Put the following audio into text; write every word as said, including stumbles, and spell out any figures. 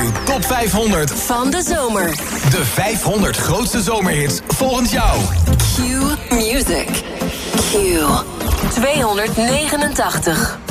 top vijfhonderd van de zomer. De vijfhonderd grootste zomerhits volgens jou. Q Music. Q tweehonderdnegenentachtig.